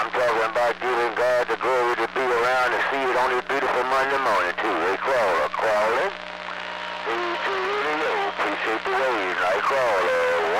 I'm talking about giving God the glory to be around to see it on this beautiful Monday morning, too. Hey, crawling. Hey, appreciate the waves, Nightcrawler.